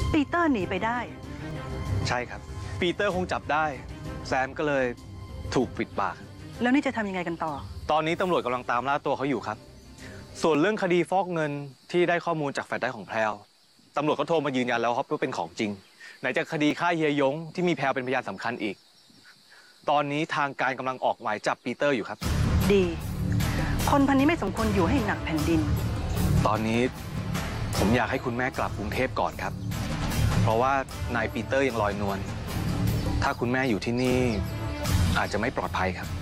ปีเตอร์หนีไปได้ใช่ครับปีเตอร์คงจับได้แซมก็เลยถูกปิดปากแล้วนี่จะทำยังไงกันต่อตอนนี้ตำรวจกำลังตามล่าตัวเขาอยู่ครับส่วนเรื่องคดีฟอกเงินที่ได้ข้อมูลจากแฟลชไดรฟ์ของแพรวตำรวจก็โทรมายืนยันแล้วครับว่าเป็นของจริงไหนจะคดีฆ่าเฮียยงที่มีแพรวเป็นพยานสำคัญอีกตอนนี้ทางการกำลังออกหมายจับปีเตอร์อยู่ครับดี คนพันนี้ไม่สมควรอยู่ให้หนักแผ่นดินตอนนี้ผมอยากให้คุณแม่กลับกรุงเทพก่อนครับเพราะว่านายปีเตอร์ยังลอยนวลถ้าคุณแม่อยู่ที่นี่อาจจะไม่ปลอดภัยครับ